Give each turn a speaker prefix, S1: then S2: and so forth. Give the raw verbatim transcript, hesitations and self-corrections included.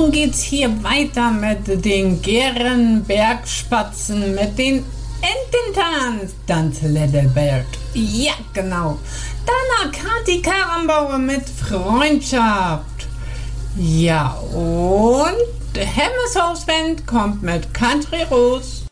S1: nun geht's hier weiter mit den Gärenbergspatzen, mit den Ententanz, Tanz Littlebird. Ja, genau. Dann Kati Karrenbauer mit Freundschaft. Ja, und Hemmeshausband kommt mit Country Rose.